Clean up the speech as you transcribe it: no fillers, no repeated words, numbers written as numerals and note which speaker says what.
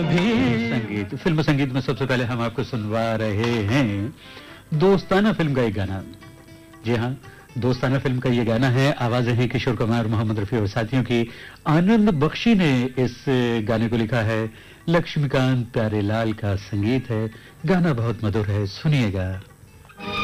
Speaker 1: संगीत, फिल्म संगीत में सबसे पहले हम आपको सुनवा रहे हैं दोस्ताना फिल्म का एक गाना। जी हाँ, दोस्ताना फिल्म का ये गाना है। आवाजें हैं किशोर कुमार, मोहम्मद रफी और साथियों की। आनंद बख्शी ने इस गाने को लिखा है, लक्ष्मीकांत प्यारेलाल का संगीत है। गाना बहुत मधुर है, सुनिएगा।